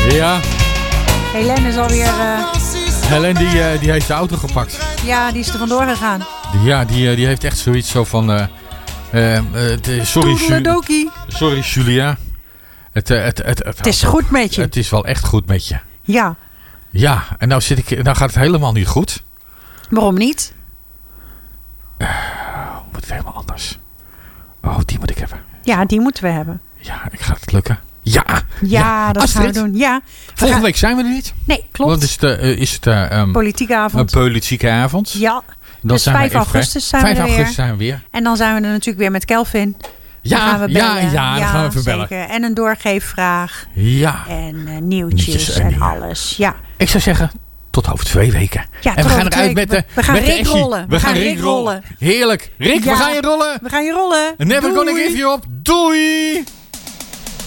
Ja. Helene is alweer... Helene die heeft de auto gepakt. Ja, die is er vandoor gegaan. Ja, die heeft echt zoiets zo van... sorry Julia. Het is goed met je. Het is wel echt goed met je. Ja. Ja, en nou gaat het helemaal niet goed. Waarom niet? Moet het helemaal anders. Oh, die moet ik hebben. Ja, die moeten we hebben. Ja, gaat het lukken? Ja, dat Astrid, gaan we doen. Ja. Volgende week zijn we er niet. Nee, klopt. Want is het politieke avond. Een politieke avond. Ja. Dan dus zijn 5 augustus zijn we er 5 augustus zijn we weer. En dan zijn we er natuurlijk weer met Kelvin. Ja, dan gaan we bellen. dan gaan we even bellen. Zeker. En een doorgeefvraag. Ja. En nieuwtjes en alles. Ja. Ik zou zeggen, tot over 2 weken. Ja, en we gaan eruit met de We gaan Rick rollen. We gaan Rick rollen. Heerlijk. Rick, we gaan je rollen. We gaan je rollen. Never gonna give you up. Doei.